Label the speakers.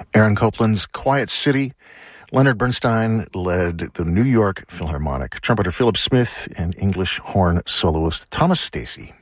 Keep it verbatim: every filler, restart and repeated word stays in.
Speaker 1: Aaron Copland's Quiet City. Leonard Bernstein led the New York Philharmonic. Trumpeter Philip Smith and English horn soloist Thomas Stacy.